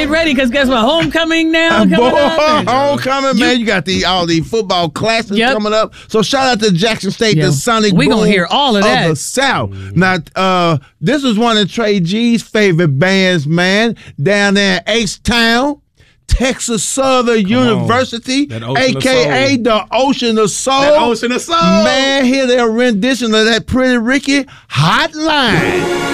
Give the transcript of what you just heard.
get ready, because guess what? Homecoming now coming Boy, up. homecoming, man. You got all the football classes coming up. So shout out to Jackson State, the Sonic We Boom gonna hear all of that. the South. Now, this is one of Trey G's favorite bands, man, down there in H-Town. Texas Southern University, a.k.a. the Ocean of Soul. That Ocean of Soul. Man, hear their rendition of that Pretty Ricky Hotline.